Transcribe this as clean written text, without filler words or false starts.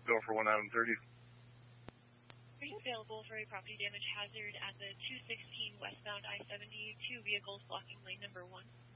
Go for 1 Adam 30. Are you available for a property damage hazard at the 216 westbound I-70, 2 vehicles blocking lane number 1?